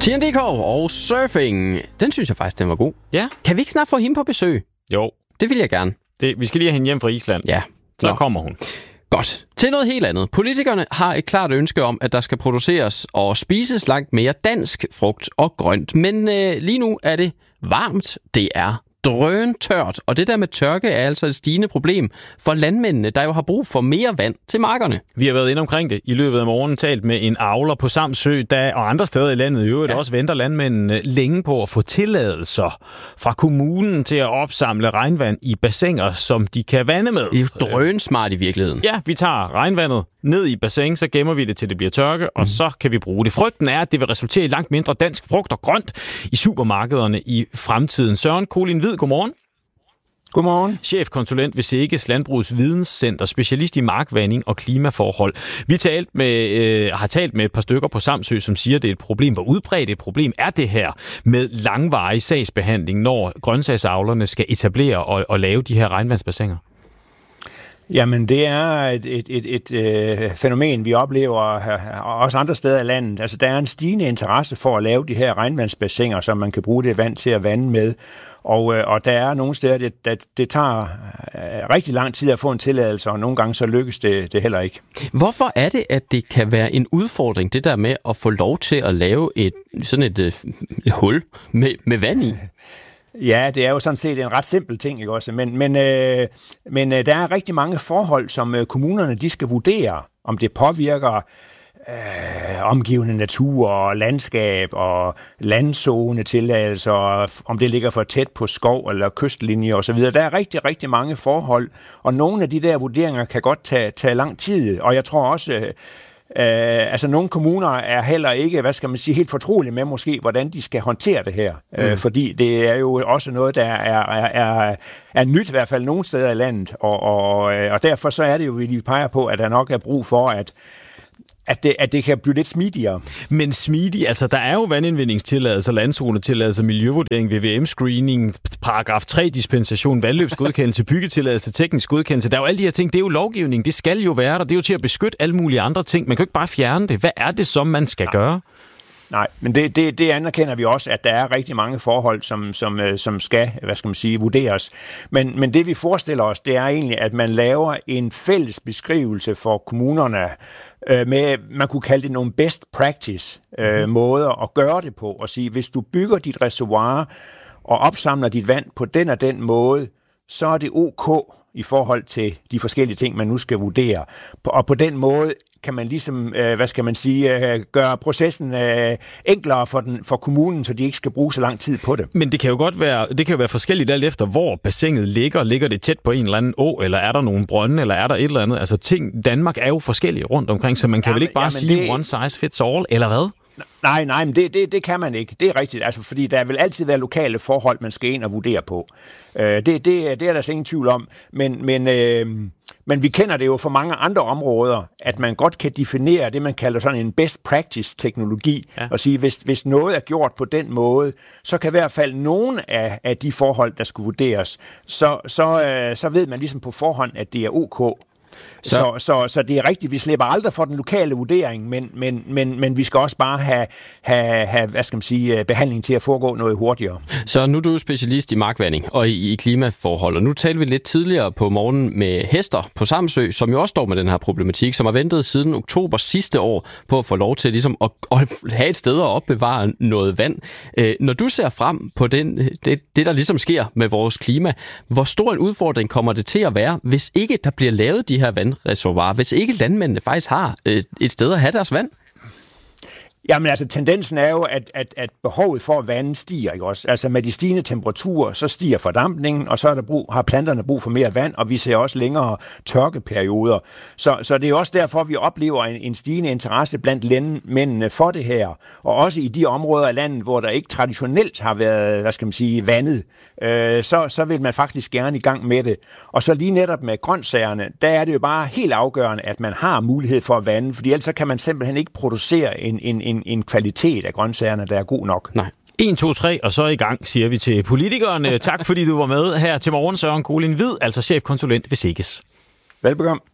TNDK og surfing, den synes jeg faktisk, den var god. Ja. Kan vi ikke snart få hende på besøg? Jo. Det vil jeg gerne. Vi skal lige have hende hjem fra Island. Ja. Så kommer hun. Godt. Til noget helt andet. Politikerne har et klart ønske om, at der skal produceres og spises langt mere dansk frugt og grønt. Men lige nu er det varmt. Det er drøntørt. Og det der med tørke er altså et stigende problem for landmændene, der jo har brug for mere vand til markerne. Vi har været inde omkring det i løbet af morgenen, talt med en avler på Samsø, og andre steder i landet i øvrigt også venter landmændene længe på at få tilladelser fra kommunen til at opsamle regnvand i bassiner, som de kan vande med. Det er jo drønsmart i virkeligheden. Ja, vi tager regnvandet ned i bassin, så gemmer vi det til det bliver tørke, og så kan vi bruge det. Frygten er, at det vil resultere i langt mindre dansk frugt og grønt i supermarkederne i fremtiden. Søren Kolin Hvid, godmorgen. Godmorgen. Chefkonsulent ved SEGES Landbrugets Videnscenter, specialist i markvanding og klimaforhold. Vi har talt med et par stykker på Samsø, som siger, at det er et problem. Hvor udbredt et problem er det her med langvarig sagsbehandling, når grøntsagsavlerne skal etablere og lave de her regnvandsbassiner? Jamen, det er et fænomen, vi oplever også andre steder i landet. Altså, der er en stigende interesse for at lave de her regnvandsbassiner, som man kan bruge det vand til at vande med. Og der er nogle steder, det tager rigtig lang tid at få en tilladelse, og nogle gange så lykkes det heller ikke. Hvorfor er det, at det kan være en udfordring, det der med at få lov til at lave et hul med vand i? Ja, det er jo sådan set en ret simpel ting, ikke også? Men der er rigtig mange forhold, som kommunerne de skal vurdere, om det påvirker omgivende natur og landskab og landzonetilladelser, om det ligger for tæt på skov eller kystlinje osv. Der er rigtig, rigtig mange forhold, og nogle af de der vurderinger kan godt tage lang tid, og jeg tror også, nogle kommuner er heller ikke, helt fortrolige med måske, hvordan de skal håndtere det her. Fordi det er jo også noget, der er nyt, i hvert fald nogle steder i landet. Og derfor så er det jo, vi peger på, at der nok er brug for, at det kan blive lidt smidigere. Men smidig, altså der er jo vandindvindingstilladelser, landzonetilladelser, miljøvurdering, VVM-screening, paragraf 3 dispensation, vandløbsgodkendelse, byggetilladelse, teknisk godkendelse. Der er jo alle de her ting, det er jo lovgivning, det skal jo være der, det er jo til at beskytte alle mulige andre ting. Man kan jo ikke bare fjerne det. Hvad er det så, man skal gøre? Nej, men det anerkender vi også, at der er rigtig mange forhold, som skal, vurderes. Men det vi forestiller os, det er egentlig, at man laver en fælles beskrivelse for kommunerne med, man kunne kalde det nogle best practice måder at gøre det på, og sige, hvis du bygger dit reservoir og opsamler dit vand på den og den måde, så er det ok i forhold til de forskellige ting, man nu skal vurdere. Og på den måde kan man ligesom, gøre processen enklere for kommunen, så de ikke skal bruge så lang tid på det. Men det kan jo godt være forskelligt alt efter, hvor bassinet ligger. Ligger det tæt på en eller anden å, eller er der nogle brønde, eller er der et eller andet? Altså Danmark er jo forskellige rundt omkring, så man kan vel ikke bare sige one size fits all, eller hvad? Nej, men det kan man ikke. Det er rigtigt, altså, fordi der vil altid være lokale forhold, man skal ind og vurdere på. Det er der så ingen tvivl om. Men vi kender det jo fra mange andre områder, at man godt kan definere det, man kalder sådan en best practice-teknologi, og sige, hvis noget er gjort på den måde, så kan i hvert fald nogle af de forhold, der skulle vurderes, så ved man ligesom på forhånd, at det er ok. Så det er rigtigt, vi slipper aldrig for den lokale vurdering, men vi skal også bare have behandling til at foregå noget hurtigere. Så nu er du specialist i markvanding og i klimaforhold, og nu talte vi lidt tidligere på morgen med Hester på Samsø, som jo også står med den her problematik, som har ventet siden oktober sidste år på at få lov til ligesom at have et sted at opbevare noget vand. Når du ser frem på det, der ligesom sker med vores klima, hvor stor en udfordring kommer det til at være, hvis ikke der bliver lavet de her vandreservoirer, hvis ikke landmændene faktisk har et sted at have deres vand? Jamen altså, tendensen er jo, at behovet for at vande stiger, ikke også? Altså med de stigende temperaturer, så stiger fordampningen, og så har planterne brug for mere vand, og vi ser også længere tørkeperioder. Så det er også derfor, vi oplever en stigende interesse blandt landmændene for det her, og også i de områder af landet, hvor der ikke traditionelt har været, vandet, så vil man faktisk gerne i gang med det. Og så lige netop med grøntsagerne, der er det jo bare helt afgørende, at man har mulighed for at vande, fordi ellers så kan man simpelthen ikke producere en kvalitet af grøntsagerne, der er god nok. Nej. 1, 2, 3, og så i gang, siger vi til politikerne. Tak fordi du var med her til morgen, Søren Kolin Hvid, altså chefkonsulent ved SEGES. Velbekomme.